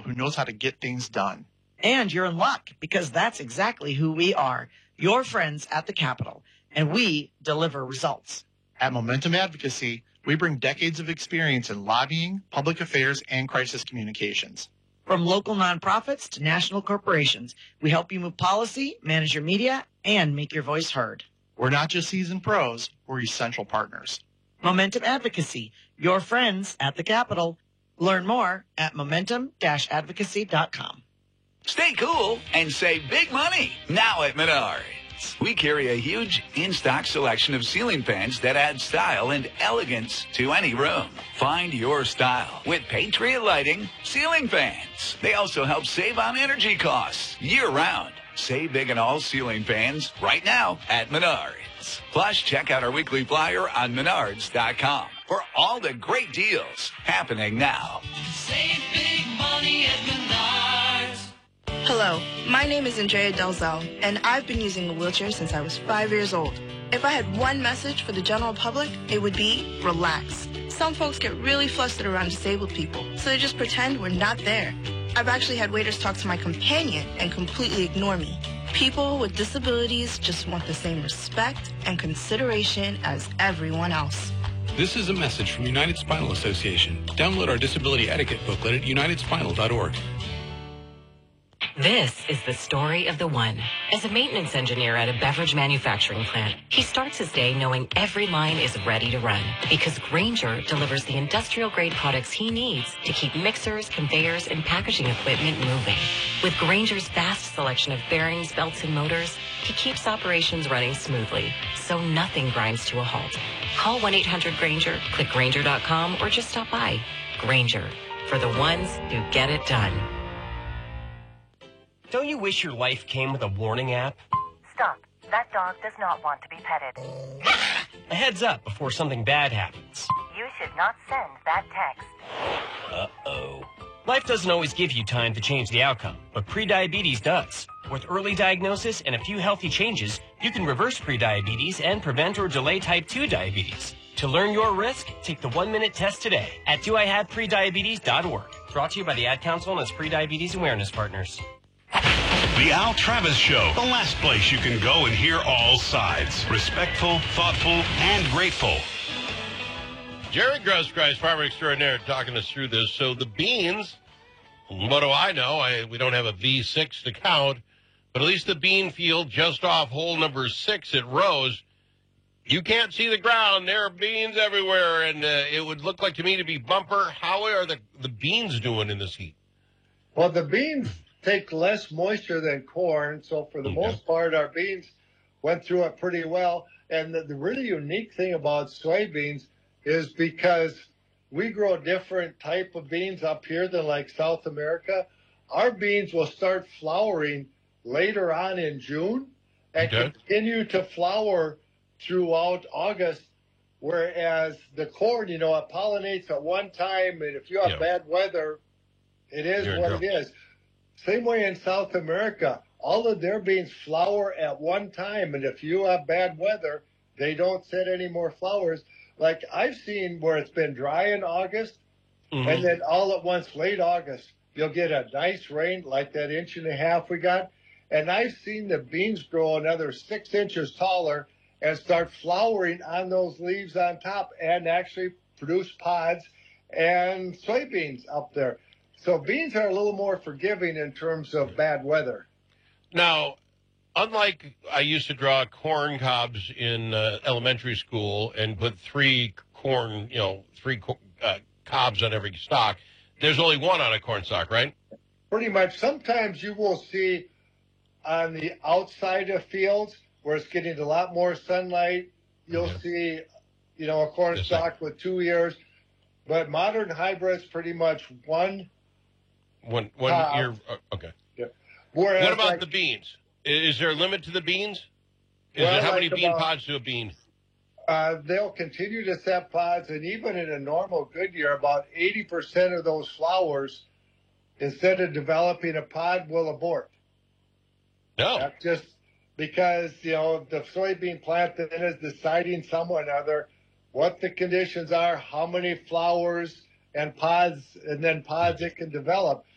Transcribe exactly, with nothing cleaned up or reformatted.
people who knows how to get things done. And you're in luck, because that's exactly who we are, your friends at the Capitol, and we deliver results. At Momentum Advocacy, we bring decades of experience in lobbying, public affairs, and crisis communications. From local nonprofits to national corporations, we help you move policy, manage your media, and make your voice heard. We're not just seasoned pros, we're essential partners. Momentum Advocacy, your friends at the Capitol. Learn more at momentum dash advocacy dot com. Stay cool and save big money now at Menards. We carry a huge in-stock selection of ceiling fans that add style and elegance to any room. Find your style with Patriot Lighting ceiling fans. They also help save on energy costs year-round. Save big on all ceiling fans right now at Menards. Plus, check out our weekly flyer on menards dot com for all the great deals happening now. Save big money at Menards. Hello, my name is Andrea Delzell, and I've been using a wheelchair since I was five years old. If I had one message for the general public, it would be relax. Some folks get really flustered around disabled people, so they just pretend we're not there. I've actually had waiters talk to my companion and completely ignore me. People with disabilities just want the same respect and consideration as everyone else. This is a message from United Spinal Association. Download our disability etiquette booklet at united spinal dot org. This is the story of the one. As a maintenance engineer at a beverage manufacturing plant, he starts his day knowing every line is ready to run because Grainger delivers the industrial-grade products he needs to keep mixers, conveyors, and packaging equipment moving. With Grainger's vast selection of bearings, belts, and motors, he keeps operations running smoothly, so nothing grinds to a halt. Call one eight hundred Grainger, click Grainger dot com, or just stop by. Grainger, for the ones who get it done. Don't you wish your life came with a warning app? Stop. That dog does not want to be petted. A heads up before something bad happens. You should not send that text. Uh-oh. Life doesn't always give you time to change the outcome, but prediabetes does. With early diagnosis and a few healthy changes, you can reverse prediabetes and prevent or delay type two diabetes. To learn your risk, take the one-minute test today at do I have prediabetes dot org. Brought to you by the Ad Council and its Prediabetes Awareness Partners. The Al Travis Show, the last place you can go and hear all sides. Respectful, thoughtful, and grateful. Jerry Grosskreis, farmer extraordinaire, talking us through this. So the beans, what do I know? I, we don't have a V six to count, but at least the bean field just off hole number six at Rose, you can't see the ground. There are beans everywhere, and uh, it would look like to me to be bumper. How are the, the beans doing in this heat? Well, the beans take less moisture than corn, so for the okay. most part, our beans went through it pretty well. And the, the really unique thing about soybeans is because we grow different type of beans up here than like South America, our beans will start flowering later on in June and okay. continue to flower throughout August, whereas the corn, you know, it pollinates at one time, and if you have yeah. bad weather, it is You're what it is. Same way in South America, all of their beans flower at one time, and if you have bad weather, they don't set any more flowers. Like I've seen where it's been dry in August, mm-hmm. and then all at once, late August, you'll get a nice rain like that inch and a half we got, and I've seen the beans grow another six inches taller and start flowering on those leaves on top and actually produce pods and soybeans up there. So beans are a little more forgiving in terms of bad weather. Now, unlike I used to draw corn cobs in uh, elementary school and put three corn, you know, three co- uh, cobs on every stalk, there's only one on a corn stalk, right? Pretty much. Sometimes you will see on the outside of fields where it's getting a lot more sunlight, you'll yeah. see, you know, a corn yes, stalk with two ears. But modern hybrids pretty much one. One, one uh, ear. Okay. Yeah. Whereas, what about like, the beans? Is there a limit to the beans? Is well, there, how like many bean about, pods to a bean? Uh, they'll continue to set pods, and even in a normal good year, about eighty percent of those flowers, instead of developing a pod, will abort. No. That's just because, you know, the soybean plant then is deciding somewhere or another what the conditions are, how many flowers and pods, and then pods it can develop.